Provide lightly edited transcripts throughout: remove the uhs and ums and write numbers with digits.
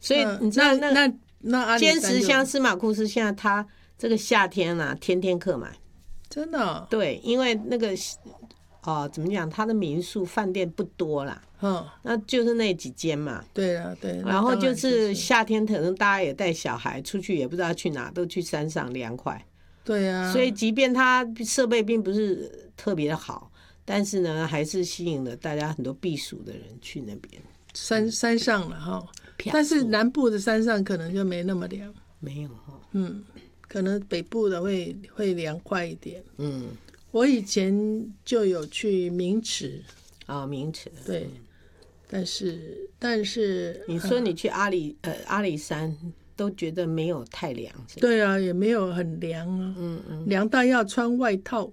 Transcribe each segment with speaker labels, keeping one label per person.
Speaker 1: 所以你知道
Speaker 2: 那阿里
Speaker 1: 尖
Speaker 2: 山
Speaker 1: 石乡司马库斯现在它这个夏天啊，天天客满。
Speaker 2: 真的哦，
Speaker 1: 对，因为那个怎么讲，它的民宿饭店不多啦，那就是那几间嘛。
Speaker 2: 对啊，对。
Speaker 1: 然后就是夏天，可能大家也带小孩出去，也不知道去哪，都去山上凉快。对啊，所以即便它设备并不是特别好，但是呢，还是吸引了大家很多避暑的人去那边。
Speaker 2: 山上了哈，但是南部的山上可能就没那么凉。
Speaker 1: 没有哈，
Speaker 2: 可能北部的会凉快一点。我以前就有去明池
Speaker 1: 明池
Speaker 2: 对，但是
Speaker 1: 你说你去阿里山都觉得没有太凉，
Speaker 2: 对啊，也没有很凉啊，凉到要穿外套，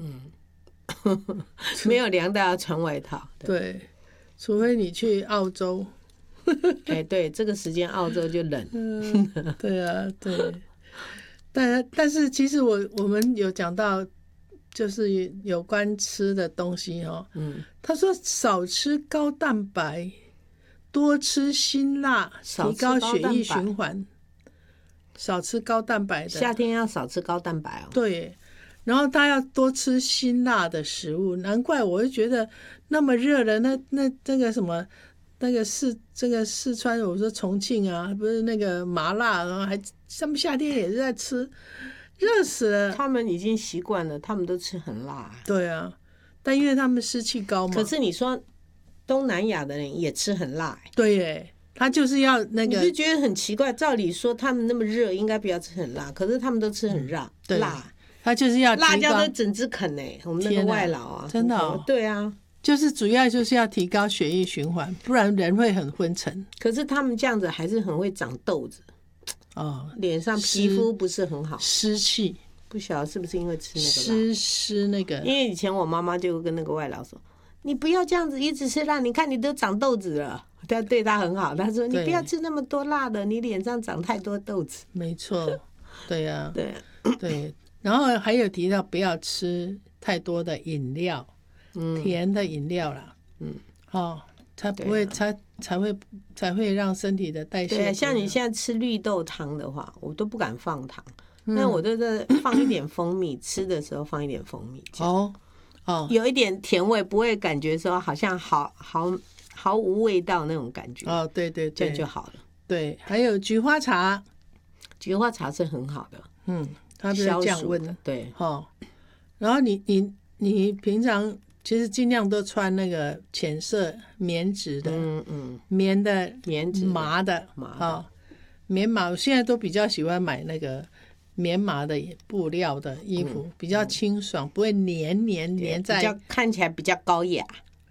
Speaker 1: 没有凉到要穿外套，
Speaker 2: 对，除非你去澳洲，
Speaker 1: 对，这个时间澳洲就冷，
Speaker 2: 对啊，对，但是其实我们有讲到。就是有关吃的东西他说少吃高蛋白，多吃辛辣，提高血液循环。少吃高蛋白的，
Speaker 1: 夏天要少吃高蛋白
Speaker 2: 对，然后他要多吃辛辣的食物，难怪我会觉得那么热的那个什么那个四川，我说重庆啊，不是那个麻辣，然后还他们夏天也是在吃。热死了，
Speaker 1: 他们已经习惯了，他们都吃很辣。
Speaker 2: 对啊，但因为他们湿气高嘛。
Speaker 1: 可是你说东南亚的人也吃很辣，
Speaker 2: 对耶，他就是要那个，
Speaker 1: 你就觉得很奇怪。照理说他们那么热，应该不要吃很辣，可是他们都吃很辣，
Speaker 2: 他就是要
Speaker 1: 辣椒都整只啃我们那个外劳啊，
Speaker 2: 真的
Speaker 1: 对啊，
Speaker 2: 就是主要就是要提高血液循环，不然人会很昏沉。
Speaker 1: 可是他们这样子还是很会长痘子。脸上皮肤不是很好，
Speaker 2: 湿气，
Speaker 1: 不晓得是不是因为吃那个辣
Speaker 2: 湿那个。
Speaker 1: 因为以前我妈妈就跟那个外劳说：“你不要这样子一直吃辣，你看你都长痘子了。”她对她很好，她说：“你不要吃那么多辣的，你脸上长太多痘子。”
Speaker 2: 没错，对啊，对。然后还有提到不要吃太多的饮料，甜的饮料啦，才不会才会让身体的代谢。
Speaker 1: 对，像你现在吃绿豆汤的话，我都不敢放糖，但我都在放一点蜂蜜，吃的时候放一点蜂蜜，有一点甜味，不会感觉说好像毫无味道那种感觉。
Speaker 2: 对，
Speaker 1: 这样就好了。
Speaker 2: 对，还有菊花茶，
Speaker 1: 菊花茶是很好的，
Speaker 2: 它是降温的，
Speaker 1: 对。
Speaker 2: 然后你平常。其实尽量都穿那个浅色棉质的，棉质麻的，棉麻。我现在都比较喜欢买那个棉麻的布料的衣服，比较清爽，不会黏在，
Speaker 1: 比较看起来比较高雅，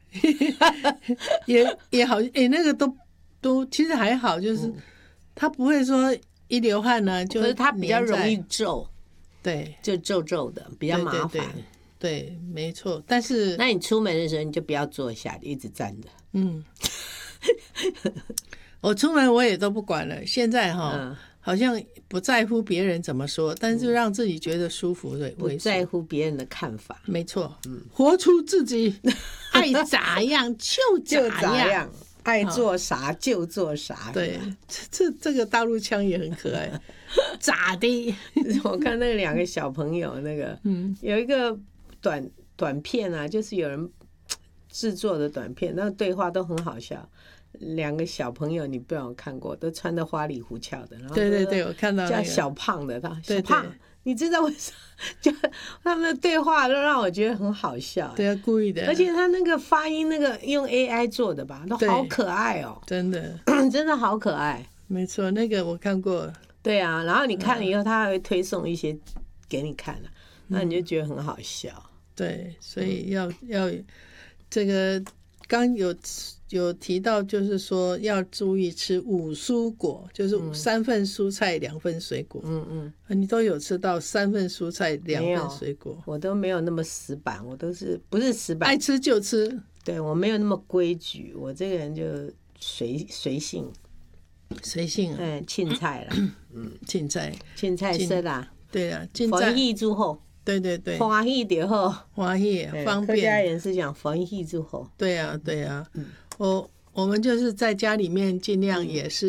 Speaker 2: 也好，那个都其实还好，就是它不会说一流汗呢，可
Speaker 1: 是它比较容易皱，
Speaker 2: 对，
Speaker 1: 就皱的，比较麻烦。
Speaker 2: 对，没错，但是
Speaker 1: 那你出门的时候你就不要坐下，一直站着。
Speaker 2: 我出门我也都不管了，现在好像不在乎别人怎么说，但是让自己觉得舒服，
Speaker 1: 不在乎别人的看法。
Speaker 2: 没错，活出自己，爱咋样就咋样，
Speaker 1: 爱做啥就做啥。
Speaker 2: 对，这个大陆腔也很可爱。咋的？
Speaker 1: 我看那两个小朋友，那个有一个。短片啊，就是有人制作的短片，那对话都很好笑。两个小朋友，你不知道有看过，都穿得花里胡俏的。然后
Speaker 2: 对，我看到
Speaker 1: 叫小胖的，小胖，你知道为什么？就他们的对话都让我觉得很好笑。
Speaker 2: 对啊，故意的。
Speaker 1: 而且他那个发音，那个用 AI 做的吧，都好可爱哦，
Speaker 2: 真的，
Speaker 1: 真的好可爱。
Speaker 2: 没错，那个我看过。
Speaker 1: 对啊，然后你看了以后，他还会推送一些给你看那你就觉得很好笑。
Speaker 2: 对，所以要这个刚有提到，就是说要注意吃5蔬果，就是3份蔬菜2份水果。你都有吃到3份蔬菜2份水果？
Speaker 1: 我都没有那么死板，我都是不是死板，
Speaker 2: 爱吃就吃。
Speaker 1: 对，我没有那么规矩，我这个人就随性。青菜啦，
Speaker 2: 青菜
Speaker 1: 色啦，
Speaker 2: 对啊，
Speaker 1: 欢喜就好。
Speaker 2: 对，
Speaker 1: 欢喜就好，
Speaker 2: 欢喜方便。
Speaker 1: 客家人是讲欢喜就好。
Speaker 2: 对啊，我们就是在家里面尽量也是。